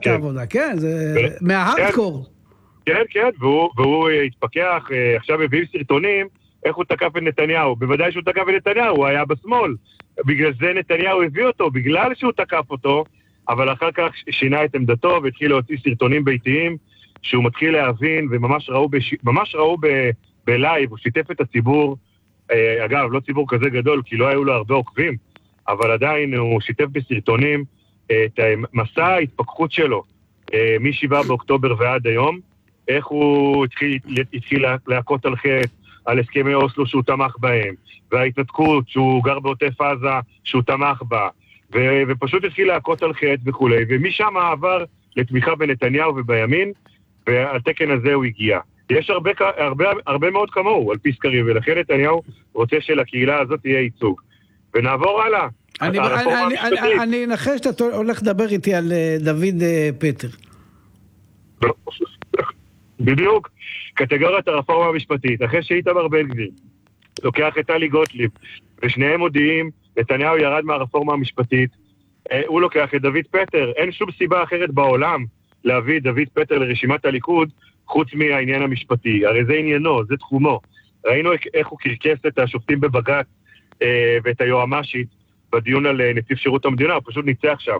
מפלגת העבודה, כן, זה מההארדקור. כן, כן, והוא התפקח, עכשיו הביאים סרטונים, איך הוא תקף את נתניהו. בוודאי שהוא תקף את נתניהו, הוא היה בשמאל. בגלל זה נתניהו הביא אותו, בגלל שהוא תקף אותו, אבל אחר כך שינה את עמדתו והתחיל להוציא סרטונים ביתיים, שהוא מתחיל להבין, וממש ראו בלייב, הוא שיתף את הציבור, אגב, לא ציבור כזה גדול, כי לא היו לו הרבה עוקבים, אבל עדיין הוא שיתף בסרטונים את מסע ההתפכחות שלו, מ-7 באוקטובר ועד היום, איך הוא התחיל להכות על חטא, על הסכמי אוסלו שהוא תמך בהם, וההתנתקות שהוא גר בעוטף עזה שהוא תמך בה, ופשוט התחיל להכות על חטא וכו', ומשם עבר לתמיכה בנתניהו ובימין, ועל תקן הזה הוא הגיע. יש הרבה מאוד כמוהו על פי סקרים, ולכן נתניהו רוצה שלקהילה הזאת תהיה ייצוג. ונעבור הלאה. אני נחש שאתה הולך לדבר איתי על דוד פטר. בדיוק. קטגוריית הרפורמה המשפטית, אחרי שאיתמר בן גביר לוקח את טלי גוטליב, ושניהם מודיעים, נתניהו ירד מהרפורמה המשפטית, הוא לוקח את דוד פטר. אין שום סיבה אחרת בעולם להביא את דוד פטר לרשימת הליכוד, חוץ מהעניין המשפטי. הרי זה עניינו, זה תחומו. ראינו איך הוא קרקס את השופטים בבג"ץ ואת היועמ"שית בדיון על נציב שירות המדינה, הוא פשוט ניצח שם.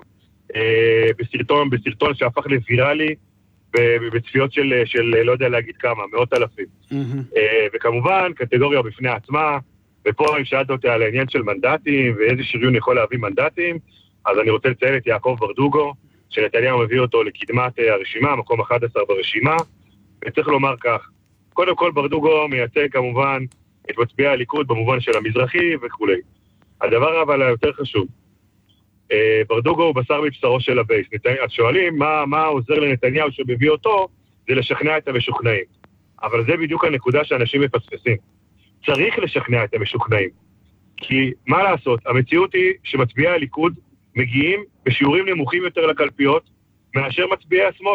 בסרטון שהפך לוויראלי, בצפיות של לא יודע להגיד כמה, מאות אלפים. וכמובן, קטגוריה בפני עצמה, ופה אם שאלת אותי על העניין של מנדטים, ואיזה שריון יכול להביא מנדטים, אז אני רוצה לציין את יעקב ברדוגו, שנתניהו מביא אותו לקדמת הרשימה, מקום 11 ברשימה, וצריך לומר כך, קודם כל ברדוגו מייצג כמובן את מצביעי הליכוד במובן של המזרחי וכו'. הדבר אבל היותר חשוב, ברדוגו הוא בשר מבשרו של הבייס. אז שואלים מה עוזר לנתניהו שמביא אותו, זה לשכנע את המשוכנעים. אבל זה בדיוק הנקודה שאנשים מפספסים. צריך לשכנע את המשוכנעים. כי מה לעשות, המציאות היא שמצביעי הליכוד מגיעים בשיעורים נמוכים יותר לקלפיות מאשר מצביעי השמאל.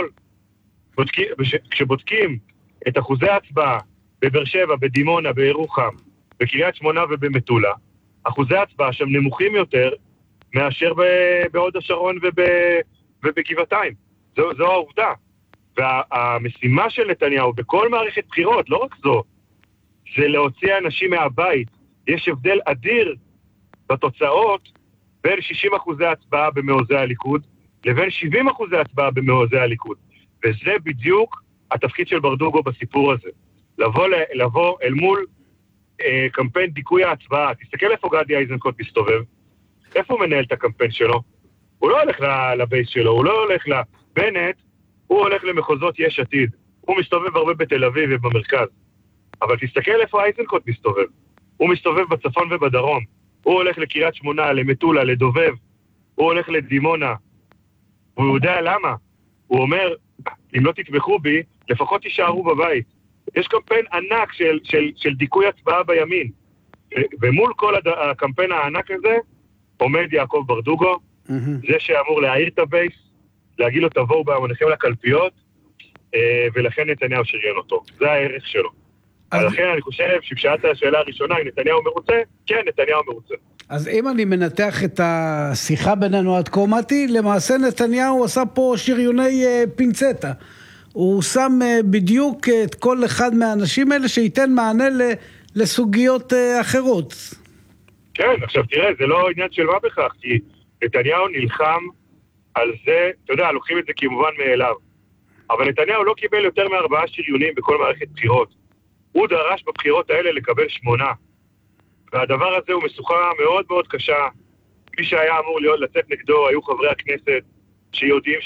כשבודקים את אחוזי ההצבעה בבאר שבע, בדימונה, בירוחם, בקריית שמונה ובמטולה, אחוזי ההצבעה שם נמוכים יותר מאשר בהוד השרון ובגבעתיים. זו העובדה. והמשימה של נתניהו בכל מערכת בחירות, לא רק זו, זה להוציא אנשים מהבית. יש הבדל אדיר בתוצאות בין 60% הצבעה במעוזי הליכוד לבין 70% הצבעה במעוזי הליכוד. וזה בדיוק התפקיד של ברדוגו בסיפור הזה. לבוא אל מול קמפיין דיכוי ההצבעה. תסתכל איפה גדי איזנקוט מסתובב. איפה הוא מנהל את הקמפיין שלו? הוא לא הולך לבייס שלו, הוא לא הולך לבנט, הוא הולך למחוזות יש עתיד. הוא מסתובב הרבה בתל אביב ובמרכז. אבל תסתכל איפה איזנקוט מסתובב. הוא מסתובב בצפון ובדרום. הוא הולך לקריית שמונה, למטולה, לדובב. הוא הולך לדימונה. והוא יודע למה. הוא אומר, אם לא תתמכו בי, לפחות תישארו בבית. יש קמפיין ענק של דיכוי הצבעה בימין. ומול כל הקמפיין הענק הזה, עומד יעקב ברדוגו, זה שאמור להעיר את הבייס, להגיד לו תבואו בהמוניכם לקלפיות, ולכן נתניהו שריין אותו. זה הערך שלו. ולכן אני חושב שבשעת השאלה הראשונה, אם נתניהו מרוצה, כן, נתניהו מרוצה. אז אם אני מנתח את השיחה בינינו עד כה, מתי, למעשה נתניהו עשה פה שריוני פינצטה. הוא שם בדיוק את כל אחד מהאנשים האלה שייתן מענה לסוגיות אחרות. כן, עכשיו תראה, זה לא עניין של מה בכך, כי נתניהו נלחם על זה, אתה יודע, לוקחים את זה כמובן מאליו. אבל נתניהו לא קיבל יותר מ4 שריונים בכל מערכת בחירות. הוא דרש בבחירות האלה לקבל 8. והדבר הזה הוא משוכה מאוד מאוד קשה. מי שהיה אמור לצאת נגדו היו חברי הכנסת שיודעים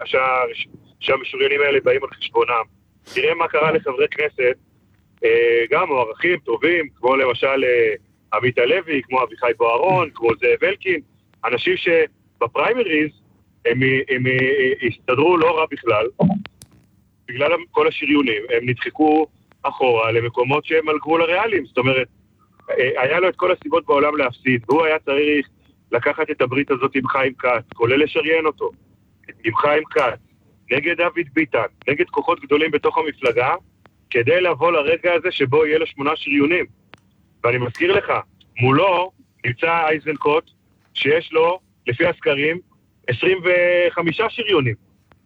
שהמשוריינים האלה באים על חשבונם. תראה מה קרה לחברי כנסת, גם מוערכים טובים, כמו למשל עמית הלוי, כמו אביחי בוארון, כמו זאב אלקין, אנשים שבפריימריז הם הסתדרו לא רע בכלל, בגלל כל השריונים, הם נדחקו אחורה למקומות שהם על גבול הריאליים. זאת אומרת, היה לו את כל הסיבות בעולם להפסיד, והוא היה צריך לקחת את הברית הזאת עם חיים כץ, כולל לשריין אותו, עם חיים כץ, נגד דוד ביטן, נגד כוחות גדולים בתוך המפלגה, כדי לבוא לרגע הזה שבו יהיה לו 8 שריונים. ואני מזכיר לך, מולו נמצא איזנקוט, שיש לו, לפי הסקרים, 25 שריונים.